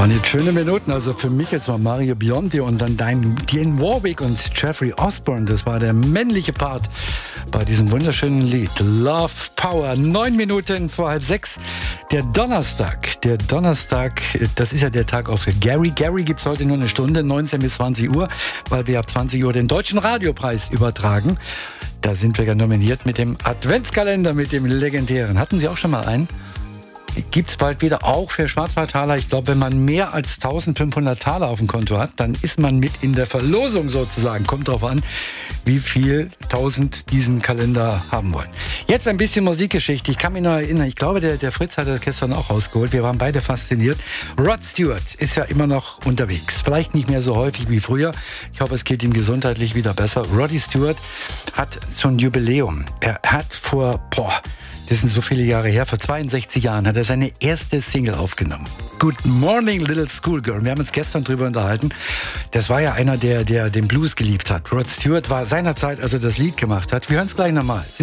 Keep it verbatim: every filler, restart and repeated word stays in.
Waren jetzt schöne Minuten, also für mich jetzt mal Mario Biondi und dann dein Dionne Warwick und Jeffrey Osborne. Das war der männliche Part bei diesem wunderschönen Lied Love Power. Neun Minuten vor halb sechs. Der Donnerstag, der Donnerstag, das ist ja der Tag auch für Gary. Gary gibt es heute nur eine Stunde, neunzehn bis zwanzig Uhr, weil wir ab zwanzig Uhr den Deutschen Radiopreis übertragen. Da sind wir ja nominiert mit dem Adventskalender, mit dem legendären. Hatten Sie auch schon mal einen? Gibt es bald wieder, auch für Schwarzwaldtaler. Ich glaube, wenn man mehr als eintausendfünfhundert Taler auf dem Konto hat, dann ist man mit in der Verlosung sozusagen. Kommt drauf an, wie viel tausend diesen Kalender haben wollen. Jetzt ein bisschen Musikgeschichte. Ich kann mich noch erinnern, ich glaube, der, der Fritz hat das gestern auch rausgeholt. Wir waren beide fasziniert. Rod Stewart ist ja immer noch unterwegs. Vielleicht nicht mehr so häufig wie früher. Ich hoffe, es geht ihm gesundheitlich wieder besser. Roddy Stewart hat so ein Jubiläum. Er hat vor, boah, das sind so viele Jahre her, vor zweiundsechzig Jahren hat er seine erste Single aufgenommen. Good Morning Little Schoolgirl. Wir haben uns gestern drüber unterhalten. Das war ja einer, der, der den Blues geliebt hat. Rod Stewart war seinerzeit, als er das Lied gemacht hat. Wir hören es gleich nochmal.